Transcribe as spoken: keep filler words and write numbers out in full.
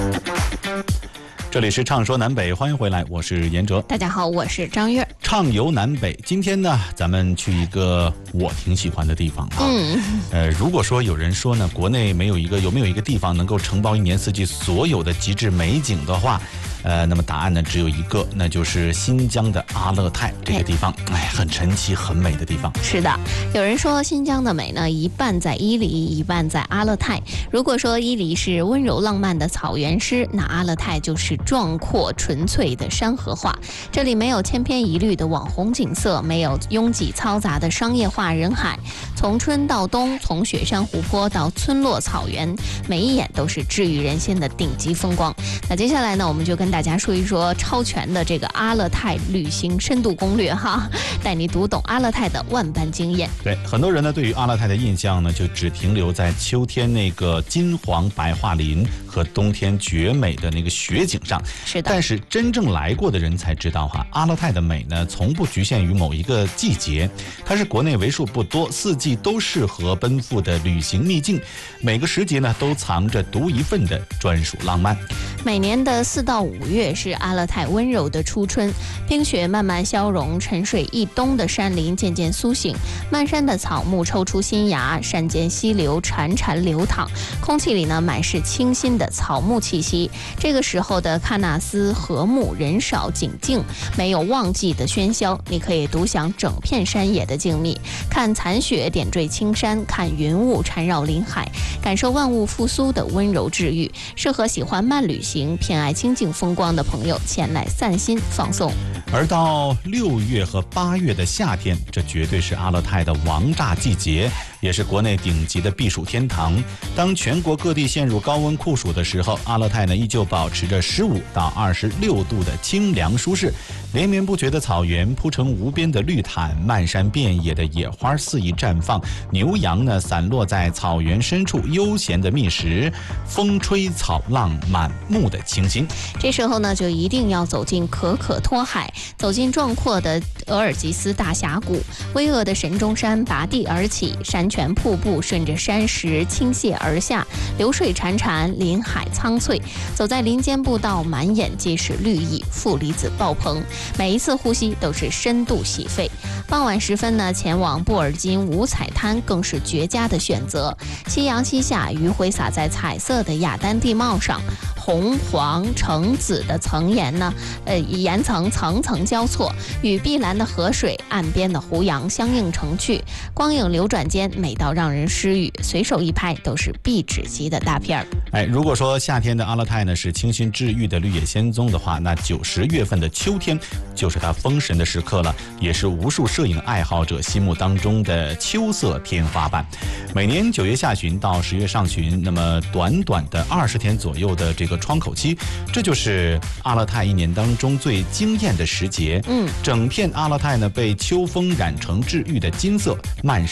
这里是畅说南北，欢迎回来，我是严哲。 大家好，我是张月。 畅游南北，今天呢，咱们去一个我挺喜欢的地方啊。嗯，呃，如果说有人说呢，国内没有一个有没有一个地方能够承包一年四季所有的极致美景的话，呃，那么答案呢只有一个，那就是新疆的阿勒泰这个地方。哎，很神奇、很美的地方。 是的，有人说新疆的美呢，一半在伊犁，一半在阿勒泰。如果说伊犁是温柔浪漫的草原诗，那阿勒泰就是壮阔纯粹的山河画。这里没有千篇一律的网红景色，没有拥挤嘈杂的商业化人海，从春到冬，从雪山湖泊到村落草原，每一眼都是治愈人心的顶级风光。那接下来呢，我们就跟大家说一说超全的这个阿勒泰旅行深度攻略哈，带你读懂阿勒泰的万般经验。 对，很多人呢对于阿勒泰的印象呢，就只停留在秋天那个金黄白桦林和冬天绝美的那个雪景上。 是的， 但是真正来过的人才知道哈，阿勒泰的美呢，从不局限于某一个季节，它是国内为数不多四季都适合奔赴的旅行秘境，每个时节呢都藏着独一份的专属浪漫。 每年的四到五月是阿勒泰温柔的初春，冰雪慢慢消融，沉睡一冬的山林渐渐苏醒，漫山的草木抽出新芽，山间溪流潺潺流淌，空气里呢满是清新的草木气息。这个时候的喀纳斯和睦，人少景静，没有旺季的喧嚣，你可以独享整片山野的静谧，看残雪点缀青山，看云雾缠绕林海，感受万物复苏的温柔治愈，适合喜欢慢旅行、偏爱清静风光的朋友前来散心放松。 而到六月和八月的夏天，这绝对是阿勒泰的王炸季节，也是国内顶级的避暑天堂。当全国各地陷入高温酷暑的时候，阿勒泰呢依旧保持着十五到二十六度的清凉舒适。连绵不绝的草原铺成无边的绿毯，漫山遍野的野花肆意绽放，牛羊呢散落在草原深处悠闲的觅食，风吹草浪满目的清新。 这时候呢，就一定要走进可可托海，走进壮阔的额尔济斯大峡谷，巍峨的神中山拔地而起，山泉瀑布顺着山石倾泻而下，流水潺潺，林海苍翠。走在林间步道，满眼皆是绿意，负离子爆棚，每一次呼吸都是深度洗肺。傍晚时分呢，前往布尔津五彩滩更是绝佳的选择。夕阳西下，余晖洒在彩色的雅丹地貌上，红黄橙紫的层岩呢，呃，岩层层层交错，与碧蓝的河水、岸边的湖洋相映成趣，光影流转间，美到让人失语，随手一拍都是壁纸级的大片儿。 哎，如果说夏天的阿勒泰呢是清新治愈的绿野仙踪的话，那九十月份的秋天就是它封神的时刻了，也是无数摄影爱好者心目当中的秋色天花板。每年九月下旬到十月上旬，那么短短的二十天左右的这个窗口期，这就是阿勒泰一年当中最惊艳的时节。嗯，整片阿勒泰呢被秋风染成治愈的金色，漫